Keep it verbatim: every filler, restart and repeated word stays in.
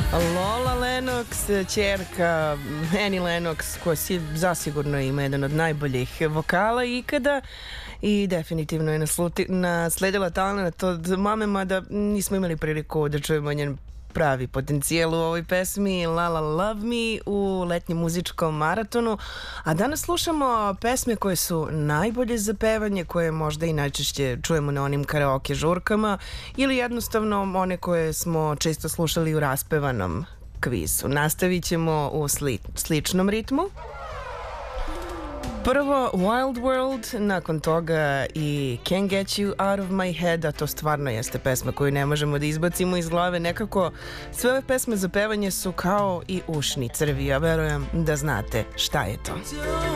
Lola Lennox, ćerka Annie Lennox, koja si zasigurno ima jedan od najboljih vokala ikada i definitivno je nasledila talent od mame, mada nismo imali priliku da čujemo njen pravi potencijal u ovoj pesmi La La Love Me u letnjem muzičkom maratonu. A danas slušamo pesme koje su najbolje za pevanje, koje možda i najčešće čujemo na onim karaoke žurkama ili jednostavno one koje smo često slušali u raspevanom kvizu. Nastavit ćemo u sli sličnom ritmu. Prvo Wild World, nakon toga i Can't Get You Out of My Head, a to stvarno jeste pesma koju ne možemo da izbacimo iz glave. Nekako sve ove pesme za pevanje su kao i ušni crvi, ja verujem da znate šta je to.